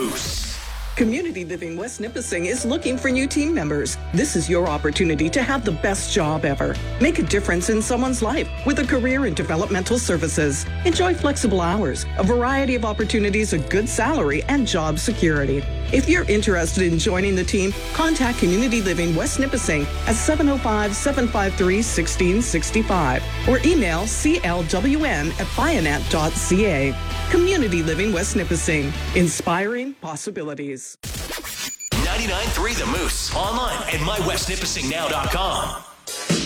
Moose. Community Living West Nipissing is looking for new team members. This is your opportunity to have the best job ever. Make a difference in someone's life with a career in developmental services. Enjoy flexible hours, a variety of opportunities, a good salary, and job security. If you're interested in joining the team, contact Community Living West Nipissing at 705-753-1665 or email clwn@bionet.ca. Community Living West Nipissing, inspiring possibilities. 99.3 The Moose, online at mywestnipissingnow.com.